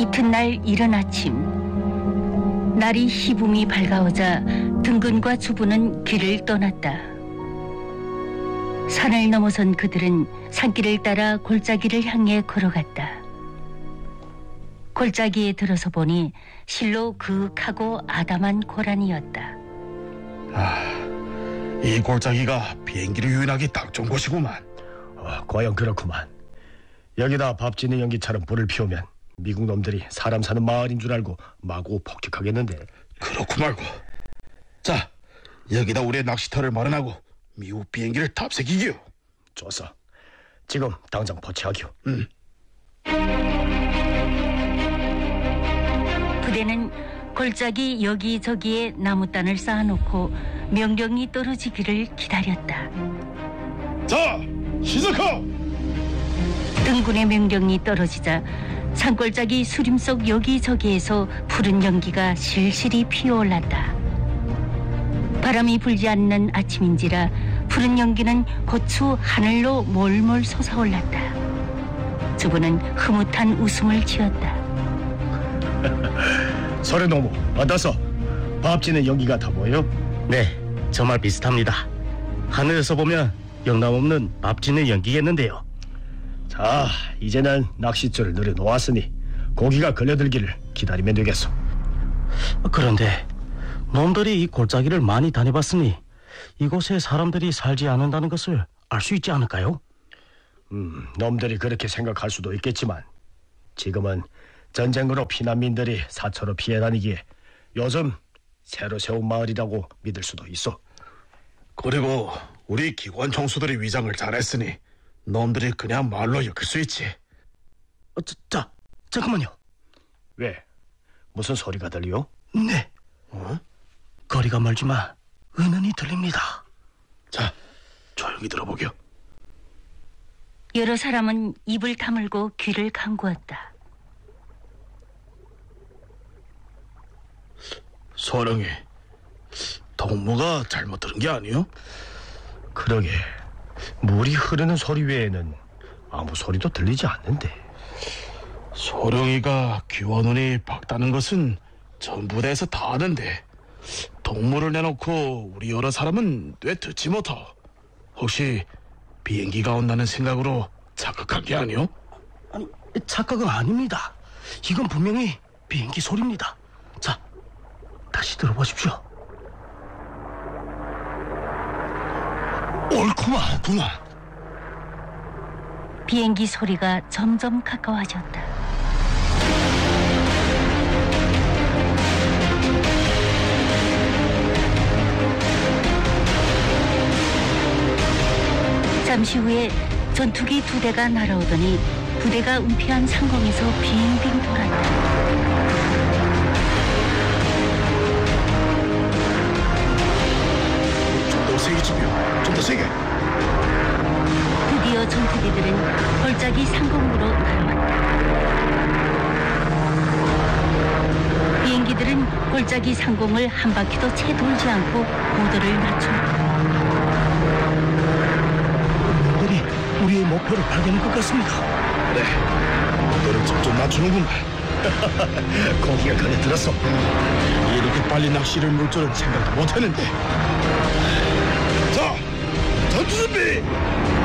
이튿날 이른 아침, 날이 희붐이 밝아오자 등근과 주부는 길을 떠났다. 산을 넘어선 그들은 산길을 따라 골짜기를 향해 걸어갔다. 골짜기에 들어서 보니 실로 그윽하고 아담한 고란이었다. 이 골짜기가 비행기를 유인하기 딱 좋은 곳이구만. 과연 그렇구만. 여기다 밥 짓는 연기처럼 불을 피우면 미국 놈들이 사람 사는 마을인 줄 알고 마구 폭격하겠는데. 그렇고 말고. 자, 여기다 우리의 낚시터를 마련하고 미국 비행기를 탑승이기요. 좋소. 지금 당장 포치하기요. 부대는 골짜기 여기저기에 나무단을 쌓아놓고 명령이 떨어지기를 기다렸다. 자, 시작하! 등군의 명령이 떨어지자 산골짜기 수림 속 여기저기에서 푸른 연기가 실실이 피어올랐다. 바람이 불지 않는 아침인지라 푸른 연기는 고추 하늘로 몰몰 솟아올랐다. 주부는 흐뭇한 웃음을 지었다. 소래노무 어떠소? 밥 짓는 연기 같아 보여? 네, 정말 비슷합니다. 하늘에서 보면 영남없는 밥 짓는 연기겠는데요. 자, 이제는 낚싯줄을 늘어놓았으니 고기가 걸려들기를 기다리면 되겠소. 그런데 놈들이 이 골짜기를 많이 다녀봤으니 이곳에 사람들이 살지 않는다는 것을 알 수 있지 않을까요? 놈들이 그렇게 생각할 수도 있겠지만 지금은 전쟁으로 피난민들이 사처로 피해 다니기에 요즘 새로 세운 마을이라고 믿을 수도 있어. 그리고 우리 기관 총수들이 위장을 잘했으니 놈들이 그냥 말로 엮일 수 있지. 잠깐만요. 왜? 무슨 소리가 들려? 네. 거리가 멀지만 은은히 들립니다. 자, 조용히 들어보게요. 여러 사람은 입을 다물고 귀를 감고었다. 소령이, 동무가 잘못 들은 게 아니요? 그러게, 물이 흐르는 소리 외에는 아무 소리도 들리지 않는데. 소령이가 귀와 눈이 밝다는 것은 전 부대에서 다 아는데 동무를 내놓고 우리 여러 사람은 왜 듣지 못하? 혹시 비행기가 온다는 생각으로 착각한 게 아니오? 아니, 착각은 아닙니다. 이건 분명히 비행기 소리입니다. 자, 다시 들어보십시오. 옳구만. 비행기 소리가 점점 가까워졌다. 잠시 후에 전투기 2대가 날아오더니 부대가 은폐한 상공에서 빙빙 돌았다. 좀 더 세게 치며, 좀 더 세게. 드디어 전투기들은 골짜기 상공으로 날아왔다. 비행기들은 골짜기 상공을 한 바퀴도 채 돌지 않고 고도를 낮춘다. 놈들이 우리의 목표를 발견한 것 같습니다. 그래, 너를 점점 낮추는구만. 고기가 걸려들었어. 이렇게 빨리 낚시를 물 줄은 생각도 못했는데. 자, 전투 준비!